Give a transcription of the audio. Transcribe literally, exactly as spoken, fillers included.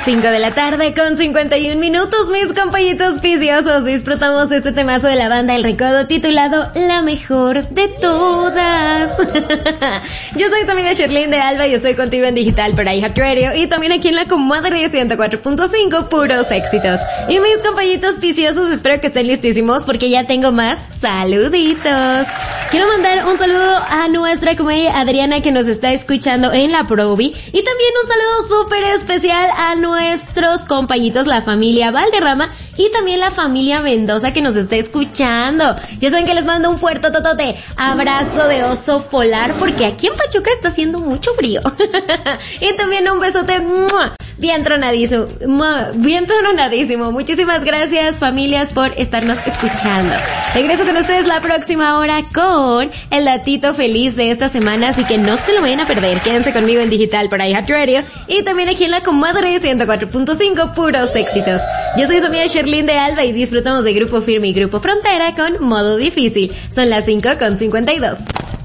cinco de la tarde con cincuenta y un minutos, mis compañitos viciosos. Disfrutamos de este temazo de la banda El Recodo titulado La Mejor de Todas. Yo soy tu amiga Sherlyn de Alba y estoy contigo en digital por iHeart Radio y también aquí en la comadre ciento cuatro punto cinco, puros éxitos. Y mis compañitos viciosos, espero que estén listísimos porque ya tengo más saluditos. Quiero mandar un saludo a nuestra comadre Adriana que nos está escuchando en la Provi y también un saludo súper especial a nuestros compañitos, la familia Valderrama y también la familia Mendoza que nos está escuchando. Ya saben que les mando un fuerte totote abrazo de oso polar porque aquí en Pachuca está haciendo mucho frío. Y también un besote ¡mua! bien tronadísimo, ¡mua! bien tronadísimo. Muchísimas gracias, familias, por estarnos escuchando. Regreso con ustedes la próxima hora con el datito feliz de esta semana, así que no se lo vayan a perder. Quédense conmigo en digital por iHeart Radio y también aquí en la comadre ciento cuatro punto cinco, puros éxitos. Yo soy su amiga Sherlyn de Alba y disfrutamos de Grupo Firme y Grupo Frontera con Modo Difícil. Son las cinco con cincuenta y dos.